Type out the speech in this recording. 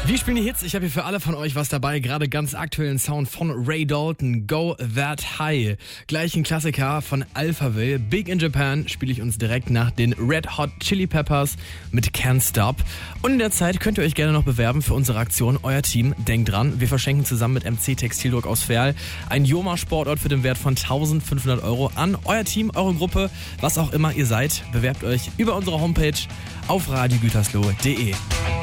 Wir spielen die Hits. Ich habe hier für alle von euch was dabei. Gerade ganz aktuellen Sound von Ray Dalton. Go That High. Gleich ein Klassiker von Alphaville. Big in Japan spiele ich uns direkt nach den Red Hot Chili Peppers mit Can't Stop. Und in der Zeit könnt ihr euch gerne noch bewerben für unsere Aktion. Euer Team, denkt dran, wir verschenken zusammen mit MC Textildruck aus Verl ein Joma Sportort für den Wert von 1.500 € an euer Team, eure Gruppe, was auch immer ihr seid. Bewerbt euch über unsere Homepage auf radiogütersloh.de.